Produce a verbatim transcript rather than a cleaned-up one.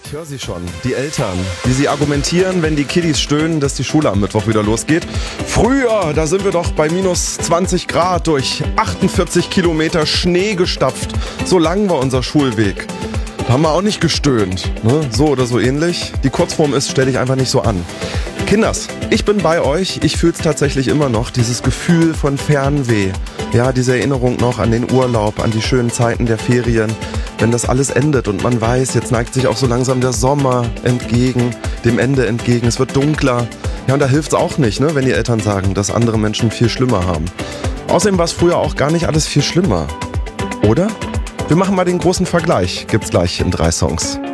Ich höre sie schon, die Eltern, wie sie argumentieren, wenn die Kiddies stöhnen, dass die Schule am Mittwoch wieder losgeht. Früher, da sind wir doch bei minus zwanzig Grad durch achtundvierzig Kilometer Schnee gestapft. So lang war unser Schulweg. Da haben wir auch nicht gestöhnt, ne? So oder so ähnlich. Die Kurzform ist, stell dich einfach nicht so an. Kinders, ich bin bei euch, ich fühl's tatsächlich immer noch, dieses Gefühl von Fernweh. Ja, diese Erinnerung noch an den Urlaub, an die schönen Zeiten der Ferien. Wenn das alles endet und man weiß, jetzt neigt sich auch so langsam der Sommer entgegen, dem Ende entgegen, es wird dunkler. Ja, und da hilft's auch nicht, ne, wenn die Eltern sagen, dass andere Menschen viel schlimmer haben. Außerdem war es früher auch gar nicht alles viel schlimmer. Oder? Wir machen mal den großen Vergleich, gibt's gleich in drei Songs.